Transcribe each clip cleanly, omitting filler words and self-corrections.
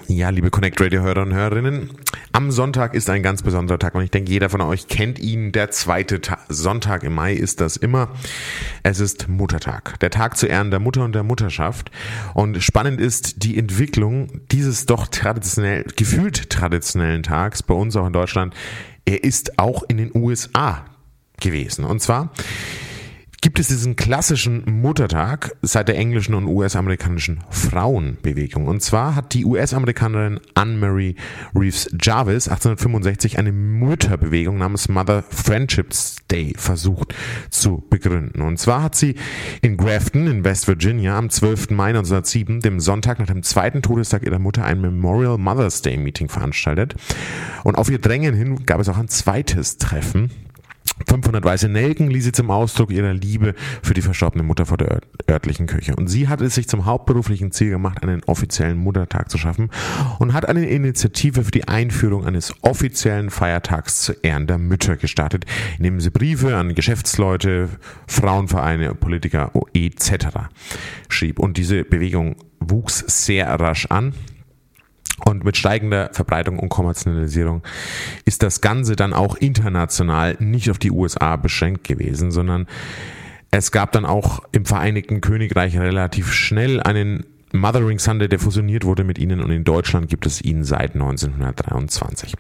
Ja, liebe Connect Radio Hörer und Hörerinnen, am Sonntag ist ein ganz besonderer Tag und ich denke, jeder von euch kennt ihn. Der zweite Sonntag im Mai ist das immer. Es ist Muttertag, der Tag zu Ehren der Mutter und der Mutterschaft. Und spannend ist die Entwicklung dieses doch gefühlt traditionellen Tags bei uns auch in Deutschland. Er ist auch in den USA gewesen. Und zwar gibt es diesen klassischen Muttertag seit der englischen und US-amerikanischen Frauenbewegung. Und zwar hat die US-Amerikanerin Anne-Marie Reeves Jarvis 1865 eine Mütterbewegung namens Mother Friendships Day versucht zu begründen. Und zwar hat sie in Grafton in West Virginia am 12. Mai 1907, dem Sonntag nach dem zweiten Todestag ihrer Mutter, ein Memorial Mother's Day Meeting veranstaltet. Und auf ihr Drängen hin gab es auch ein zweites Treffen. 500 weiße Nelken ließ sie zum Ausdruck ihrer Liebe für die verstorbene Mutter vor der örtlichen Kirche. Und sie hat es sich zum hauptberuflichen Ziel gemacht, einen offiziellen Muttertag zu schaffen und hat eine Initiative für die Einführung eines offiziellen Feiertags zu Ehren der Mütter gestartet, indem sie Briefe an Geschäftsleute, Frauenvereine, Politiker etc. schrieb. Und diese Bewegung wuchs sehr rasch an. Und mit steigender Verbreitung und Kommerzialisierung ist das Ganze dann auch international nicht auf die USA beschränkt gewesen, sondern es gab dann auch im Vereinigten Königreich relativ schnell einen Mothering Sunday, der fusioniert wurde mit ihnen, und in Deutschland gibt es ihn seit 1923.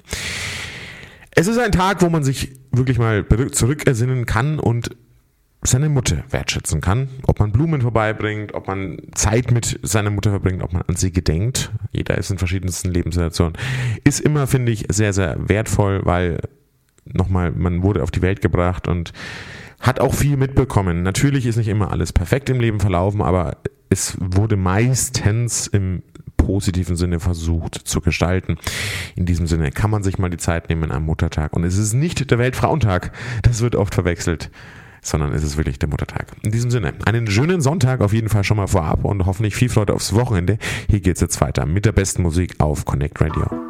Es ist ein Tag, wo man sich wirklich mal zurückersinnen kann und seine Mutter wertschätzen kann, ob man Blumen vorbeibringt, ob man Zeit mit seiner Mutter verbringt, ob man an sie gedenkt. Jeder ist in verschiedensten Lebenssituationen. Ist immer, finde ich, sehr, sehr wertvoll, weil nochmal, man wurde auf die Welt gebracht und hat auch viel mitbekommen. Natürlich ist nicht immer alles perfekt im Leben verlaufen, aber es wurde meistens im positiven Sinne versucht zu gestalten. In diesem Sinne kann man sich mal die Zeit nehmen am Muttertag. Und es ist nicht der Weltfrauentag, das wird oft verwechselt, sondern es ist wirklich der Muttertag. In diesem Sinne, einen schönen Sonntag auf jeden Fall schon mal vorab und hoffentlich viel Freude aufs Wochenende. Hier geht's jetzt weiter mit der besten Musik auf Connect Radio.